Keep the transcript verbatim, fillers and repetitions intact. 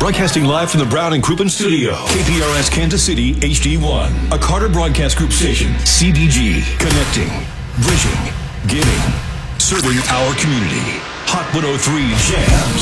Broadcasting live from the Brown and Crouppen studio. K P R S Kansas City H D one. A Carter Broadcast Group station. C B G. Connecting. Bridging. Giving. Serving our community. Hot one oh three Jams.